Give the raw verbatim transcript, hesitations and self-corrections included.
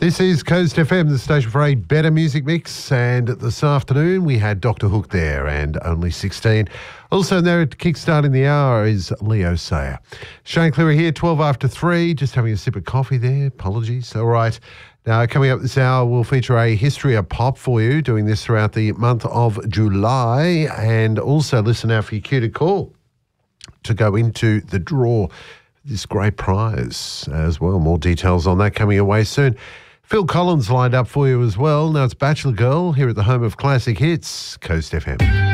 This is Coast F M, the station for a better music mix. And this afternoon we had Doctor Hook there and Only sixteen. Also there kickstarting the hour is Leo Sayer. Shane Cleary here, twelve after three, just having a sip of coffee there. Apologies. All right. Now, coming up this hour, we'll feature a history of pop for you, doing this throughout the month of July. And also listen out for your cue to call to go into the draw. This great prize as well. More details on that coming away soon. Phil Collins lined up for you as well. Now it's Bachelor Girl here at the home of classic hits, Coast F M.